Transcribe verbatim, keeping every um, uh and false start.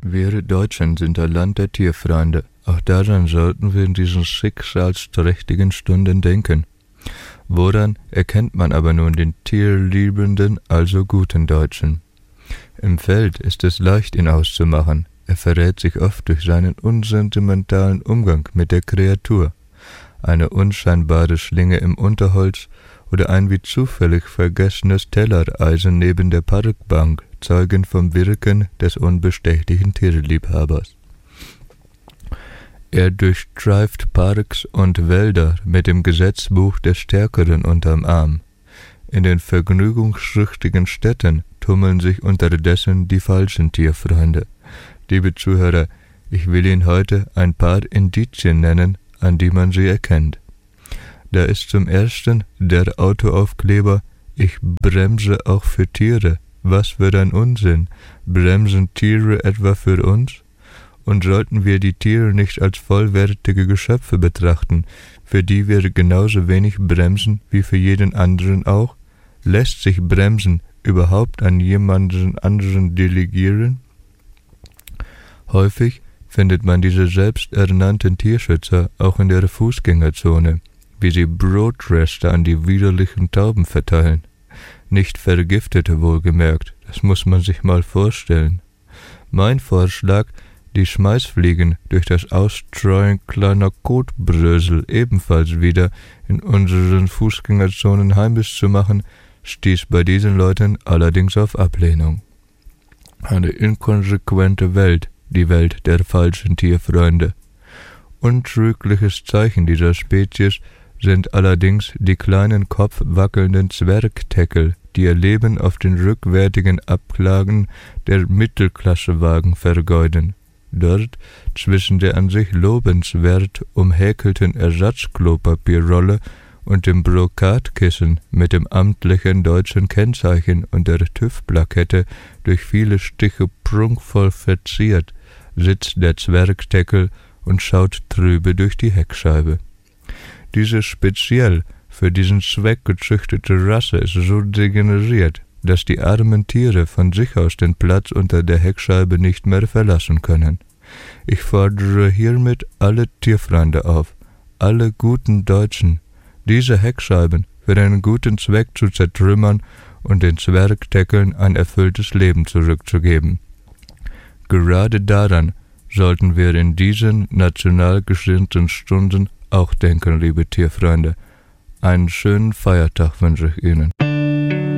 Wir Deutschen sind ein Land der Tierfreunde. Auch daran sollten wir in diesen schicksalsträchtigen Stunden denken. Woran erkennt man aber nun den tierliebenden, also guten Deutschen? Im Feld ist es leicht, ihn auszumachen. Er verrät sich oft durch seinen unsentimentalen Umgang mit der Kreatur. Eine unscheinbare Schlinge im Unterholz oder ein wie zufällig vergessenes Tellereisen neben der Parkbank zeugen vom Wirken des unbestechlichen Tierliebhabers. Er durchstreift Parks und Wälder mit dem Gesetzbuch des Stärkeren unterm Arm. In den vergnügungssüchtigen Städten tummeln sich unterdessen die falschen Tierfreunde. Liebe Zuhörer, ich will Ihnen heute ein paar Indizien nennen, an die man sie erkennt. Da ist zum ersten der Autoaufkleber »Ich bremse auch für Tiere«. Was für ein Unsinn! Bremsen Tiere etwa für uns? Und sollten wir die Tiere nicht als vollwertige Geschöpfe betrachten, für die wir genauso wenig bremsen wie für jeden anderen auch? Lässt sich Bremsen überhaupt an jemanden anderen delegieren? Häufig findet man diese selbsternannten Tierschützer auch in der Fußgängerzone, wie sie Brotreste an die widerlichen Tauben verteilen. Nicht vergiftete wohlgemerkt, das muss man sich mal vorstellen. Mein Vorschlag, die Schmeißfliegen durch das Ausstreuen kleiner Kotbrösel ebenfalls wieder in unseren Fußgängerzonen heimisch zu machen, stieß bei diesen Leuten allerdings auf Ablehnung. Eine inkonsequente Welt, die Welt der falschen Tierfreunde. Untrügliches Zeichen dieser Spezies sind allerdings die kleinen kopfwackelnden Zwergteckel, die ihr Leben auf den rückwärtigen Ablagen der Mittelklassewagen vergeuden. Dort, zwischen der an sich lobenswert umhäkelten Ersatzklopapierrolle und dem Brokatkissen mit dem amtlichen deutschen Kennzeichen und der TÜV-Plakette durch viele Stiche prunkvoll verziert, sitzt der Zwergteckel und schaut trübe durch die Heckscheibe. Diese speziell für diesen Zweck gezüchtete Rasse ist so degeneriert, dass die armen Tiere von sich aus den Platz unter der Heckscheibe nicht mehr verlassen können. Ich fordere hiermit alle Tierfreunde auf, alle guten Deutschen, diese Heckscheiben für einen guten Zweck zu zertrümmern und den Zwergteckeln ein erfülltes Leben zurückzugeben. Gerade daran sollten wir in diesen national gesinnten Stunden auch denken, liebe Tierfreunde. Einen schönen Feiertag wünsche ich Ihnen.